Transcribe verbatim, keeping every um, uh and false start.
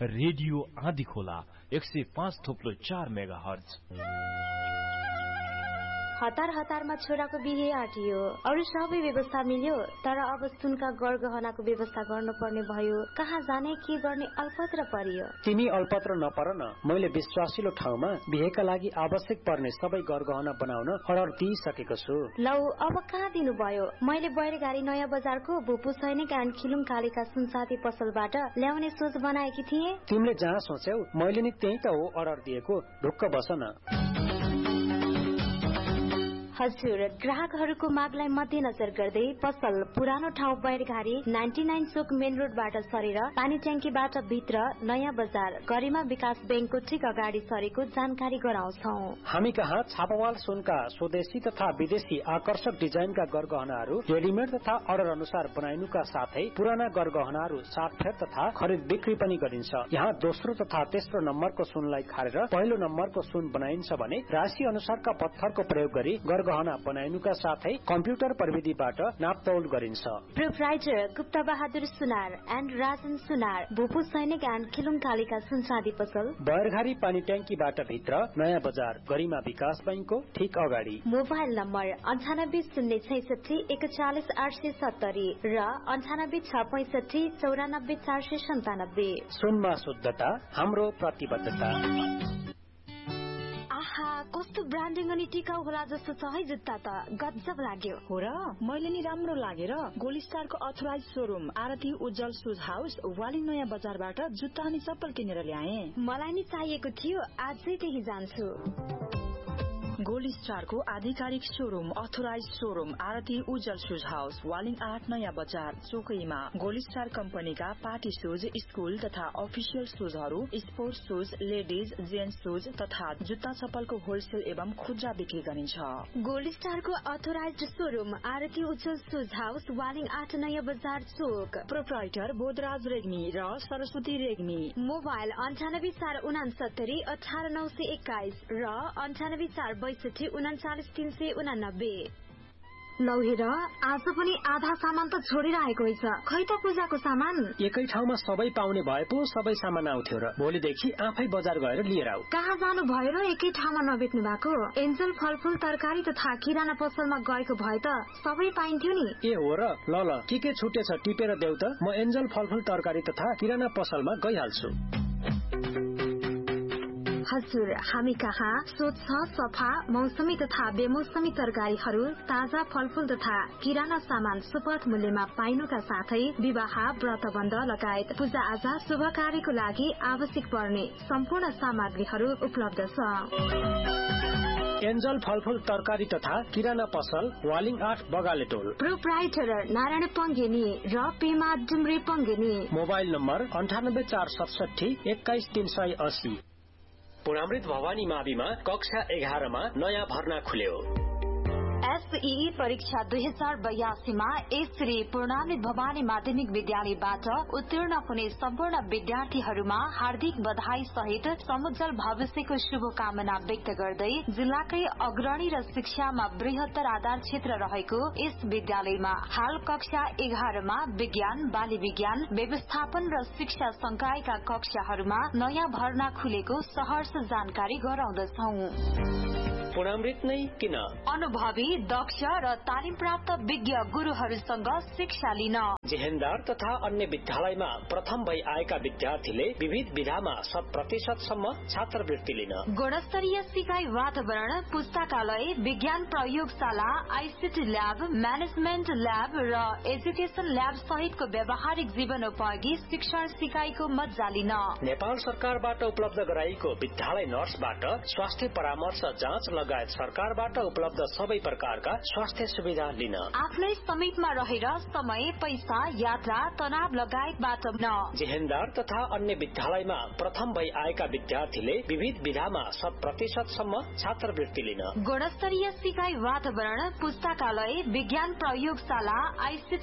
Radio आँधी खोला एक सय पाँच थोप्लो चार मेगा हर्ज। हतार हतारमा छोराको बिहे आटियो, अरू सबै व्यवस्था मिल्यो, तर अब सुनका गरगहनाको व्यवस्था गर्नुपर्ने भयो। कहाँ जाने के गर्ने अल्पत्र परियो। तिमी अल्पत्र नपर न, मैले विश्वासिलो ठाउँमा बिहेका लागि आवश्यक पर्ने सबै गरगहना बनाउन अर्डर दिइसकेको छु। लौ अब कहाँ दिनु भयो? मैले बैरगाडी नयाँ बजारको भुपु सैनिक एन्ड खिलुङ कालीका सुनसाथी पसलबाट ल्याउने सोच बनाएकी थिए। तिमीले जहाँ सोच्यौ मैले नि त्यही त हो अर्डर दिएको, ढुक्क बस न। हजुर, ग्राहकहरूको मागलाई मध्यनजर गर्दै पसल पुरानो ठाउँ बैरघारी नाइन्टी नाइन चोक मेन रोडबाट सरेर पानी ट्याङ्कीबाट भित्र नयाँ बजार गरिमा विकास बैंकको ठिक अगाडि सरेको जानकारी गराउँछौ। हामी कहाँ छापावाल सुनका स्वदेशी तथा विदेशी आकर्षक डिजाइनका गरगहनाहरू रेडिमेड तथा अर्डर अनुसार बनाइनुका साथै पुराना गरगहनाहरू साटफेर तथा खरिद बिक्री पनि गरिन्छ। यहाँ दोस्रो तथा तेस्रो नम्बरको सुनलाई खारेर पहिलो नम्बरको सुन बनाइन्छ भने राशि अनुसारका पत्थरको प्रयोग गरी गहना बनाइनुका साथै कम्प्युटर प्रविधिबाट नापतौल गरिन्छ। Proprietor Gupta Bahadur Sunar and Rajan सुनार, भूपू सैनिक एन्ड खिलुङ कालीका सुनसादी पसल बैरघारी पानी ट्याङ्कीबाट भित्र नयाँ बजार गरिमा विकास बैंकको ठीक अगाडि। मोबाइल नम्बर अन्ठानब्बे शून्य छैसठी एकचालिस आठ सय सत्तरी र अन्ठानब्बे छ पैसठी चौरानब्बे चार सय सन्तानब्बे। सुनमा शुद्धता हाम्रो प्रतिबद्धता। आहा, कस्तो ब्रान्डिङ अनि टिकाउ होला जस्तो छ है जुत्ता त, गजब लाग्यो। हो र, मैले नि राम्रो लागेर गोल्ड स्टारको अथोराइज शोरूम आरती उज्जवल सुज हाउस वालिङ नयाँ बजारबाट जुत्ता अनि चप्पल किनेर ल्याए। मलाई नि चाहिएको थियो, आजै त्यही जान्छु। गोल्ड स्टारको आधिकारिक शोरूम अथोराइज शोरूम आरती उज्जवल सुज हाउस वालिङ आठ नयाँ बजार चोकैमा। गोल्ड स्टार कम्पनीका पार्टी सुज, स्कूल तथा अफिसियल सुजहरू, sports shoes, ladies gents shoes तथा जुत्ता चप्पलको होलसेल एवं खुद्रा बिक्री गरिन्छ। गोल्ड स्टारको अथोराइज शोरूम आरती उज्जवल सुज हाउस वालिङ आठ नयाँ बजार चोक। प्रोप्राइटर बोधराज रेग्मी र सरस्वती रेग्मी। मोबाइल अन्ठानब्बे चार उनासत्तरी अठार नौ सय एक्काइस र अन्ठानब्बे चार बैसठी उनाचालिस तीन सय उनानब्बे। लौ हेर, आज पनि आधा सामान त छोडिरहेको रहेछ। खै त पूजाको सामान एकै ठाउँमा सबै पाउने भए पो सबै सामान आउँथ्यो र भोलिदेखि आफै बजार गएर लिएर आऊ। कहाँ जानु भयो र एकै ठाउँमा नबेच्नु भएको? एन्जल फलफूल तरकारी तथा किराना पसलमा गएको भए त सबै पाइन्थ्यो नि। ए हो र, ल ल के के छुटेछ टिपेर देऊ त, म एन्जल फलफूल तरकारी तथा किराना पसलमा गइहाल्छु। हजुर, हामी कहाँ स्वच्छ सफा मौसमी तथा बेमौसमी तरकारीहरू, ताजा फलफूल तथा किराना सामान सुपथ मूल्यमा पाइनुका साथै विवाह व्रतबन्ध लगायत पूजा आजा शुभ कार्यको लागि आवश्यक पर्ने सम्पूर्ण सामग्रीहरू उपलब्ध छ। एन्जल फलफूल तरकारी तथा किराना पसल वालिङ आठ बगाले टोल। प्रोप्राइटर नारायण पङ्गेनी र पेमा डुम्रे पङ्गेनी। मोबाइल नम्बर अन्ठानब्बे चार सतसठी एक्काइस तीन सय अस्सी। पुरामृत भवानी माविमा कक्षा एघारमा नयाँ भर्ना खुल्यो। एसई परीक्षा दुई हजार बयासीमा श्री पूर्णामृत भवानी माध्यमिक विद्यालयबाट उत्तीर्ण हुने सम्पूर्ण विद्यार्थीहरूमा हार्दिक बधाई सहित समुज्जवल भविष्यको शुभकामना व्यक्त गर्दै जिल्लाकै अग्रणी र शिक्षामा बृहत्तर आधार क्षेत्र रहेको यस विद्यालयमा हाल कक्षा एघारमा विज्ञान, बाली विज्ञान, व्यवस्थापन र शिक्षा संकायका कक्षाहरूमा नयाँ भर्ना खुलेको सहर्ष जानकारी गराउँदछौं। पुरामृत नै किन? अनुभवी, दक्ष र तालिम प्राप्त विज्ञ गुरूहरूसँग शिक्षा लिन। जेहेन्दार तथा अन्य विद्यालयमा प्रथम भई आएका विद्यार्थीले विविध विधामा शत प्रतिशतसम्म छात्रवृत्ति लिन। गुणस्तरीय सिकाइ वातावरण, पुस्तकालय, विज्ञान प्रयोगशाला, आइसिटी ल्याब, म्यानेजमेन्ट ल्याब र एजुकेसन ल्याब सहितको व्यावहारिक जीवनोपयोगी शिक्षण सिकाइको मज्जा लिन। नेपाल सरकारबाट उपलब्ध गराइएको विद्यालय नर्सबाट स्वास्थ्य परामर्श, जाँच लगायत सरकारबाट उपलब्ध सबै प्रकारका स्वास्थ्य सुविधा लिन। आफ्नै समितिमा रहेर समय, पैसा, यात्रा, तनाव लगायतबाट न। जेहेन्दार तथा अन्य विद्यालयमा प्रथम भई आएका विद्यार्थीले विविध विधामा शत प्रतिशतसम्म छात्रवृत्ति लिन। गुणस्तरीय सिकाइ वातावरण, पुस्तकालय, विज्ञान प्रयोगशाला, आइसिटी